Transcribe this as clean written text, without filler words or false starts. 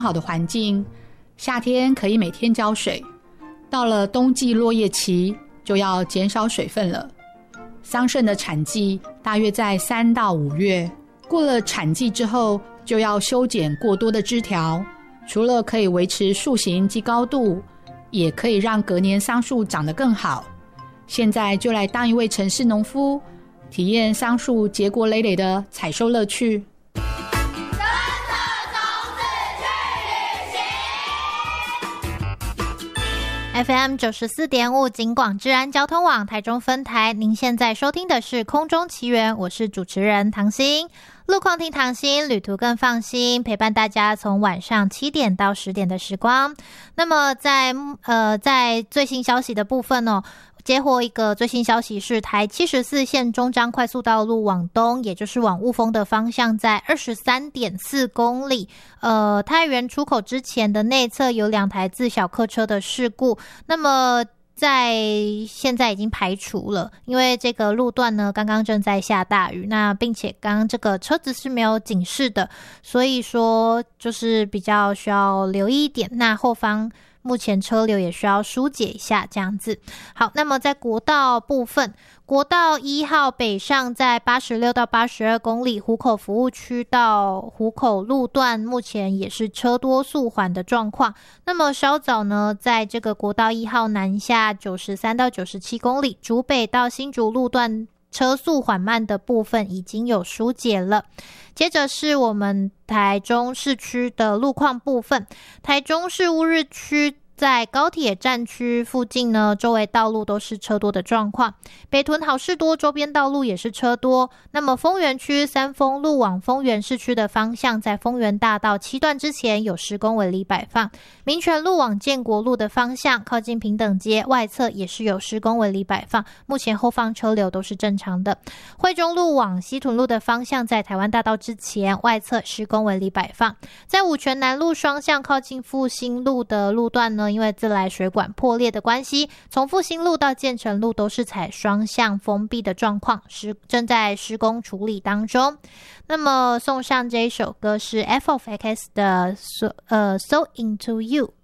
好的环境，夏天可以每天浇水，到了冬季落叶期就要减少水分了。桑葚的产季大约在3到5月，过了产季之后就要修剪过多的枝条，除了可以维持树形及高度，也可以让隔年桑树长得更好。现在就来当一位城市农夫，体验桑树结果累累的采收乐趣。 FM 94.5警广治安交通网台中分台，您现在收听的是空中奇缘，我是主持人唐心。路况听唐心，旅途更放心，陪伴大家从晚上7点到10点的时光。那么在最新消息的部分哦，接获一个最新消息是台74线中彰快速道路往东，也就是往雾峰的方向，在 23.4 公里太原出口之前的内侧有2台自小客车的事故，那么现在已经排除了，因为这个路段呢刚刚正在下大雨，那并且刚刚这个车子是没有警示的，所以说就是比较需要留意一点，那后方目前车流也需要疏解一下这样子。好，那么在国道部分，国道1号北上在86到82公里，湖口服务区到湖口路段目前也是车多速缓的状况。那么稍早呢，在这个国道1号南下93到97公里，竹北到新竹路段车速缓慢的部分已经有疏解了。接着是我们台中市区的路况部分，台中市乌日区在高铁站区附近呢，周围道路都是车多的状况，北屯好事多周边道路也是车多。那么丰原区三丰路往丰原市区的方向，在丰原大道7段之前有施工围篱摆放，民权路往建国路的方向靠近平等街外侧也是有施工围篱摆放，目前后方车流都是正常的。惠中路往西屯路的方向，在台湾大道之前外侧施工围篱摆放。在五权南路双向靠近复兴路的路段呢，因为自来水管破裂的关系，从复兴路到建成路都是采双向封闭的状况，正在施工处理当中。那么送上这一首歌是 F of X 的So Into You。